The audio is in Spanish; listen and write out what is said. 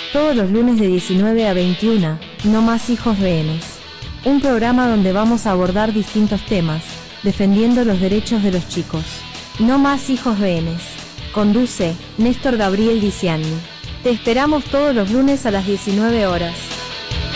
Todos los lunes de 19 a 21, No Más Hijos Rehenes. Un programa donde vamos a abordar distintos temas, defendiendo los derechos de los chicos. No Más Hijos Rehenes. Conduce Néstor Gabriel Diciani. Te esperamos todos los lunes a las 19 horas.